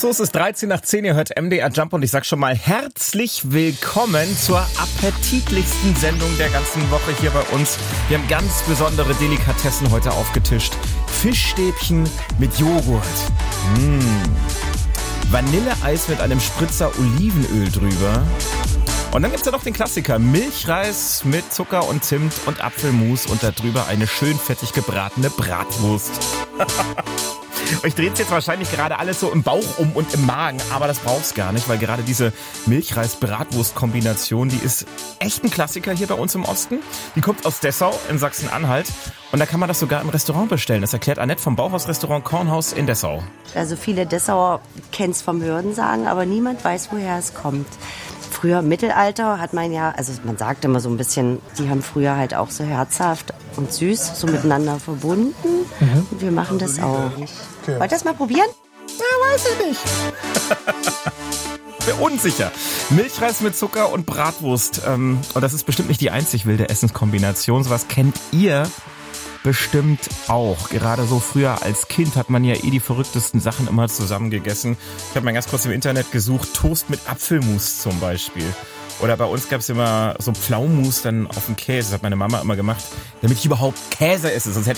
So, es ist 13 nach 10, ihr hört MDR Jump und ich sag schon mal herzlich willkommen zur appetitlichsten Sendung der ganzen Woche hier bei uns. Wir haben ganz besondere Delikatessen heute aufgetischt. Fischstäbchen mit Joghurt. Vanilleeis mit einem Spritzer Olivenöl drüber. Und dann gibt's ja noch den Klassiker, Milchreis mit Zucker und Zimt und Apfelmus und da drüber eine schön fettig gebratene Bratwurst. Euch dreht jetzt wahrscheinlich gerade alles so im Bauch um und im Magen, aber das braucht's gar nicht, weil gerade diese Milchreis-Bratwurst-Kombination, die ist echt ein Klassiker hier bei uns im Osten. Die kommt aus Dessau in Sachsen-Anhalt und da kann man das sogar im Restaurant bestellen. Das erklärt Annette vom Bauhaus-Restaurant Kornhaus in Dessau. Also viele Dessauer kennen es vom Hörensagen, aber niemand weiß, woher es kommt. Früher im Mittelalter hat man ja, also man sagt immer so ein bisschen, die haben früher halt auch so herzhaft und süß so miteinander verbunden. Und wir machen das auch. Okay. Wollt ihr das mal probieren? Ja, weiß ich nicht. Bin unsicher. Milchreis mit Zucker und Bratwurst. Und das ist bestimmt nicht die einzig wilde Essenskombination. Sowas kennt ihr bestimmt auch. Gerade so früher als Kind hat man ja die verrücktesten Sachen immer zusammen gegessen. Ich habe mal ganz kurz im Internet gesucht, Toast mit Apfelmus zum Beispiel. Oder bei uns gab es immer so Pflaumenmus dann auf dem Käse. Das hat meine Mama immer gemacht, damit ich überhaupt Käse esse. Sonst hätte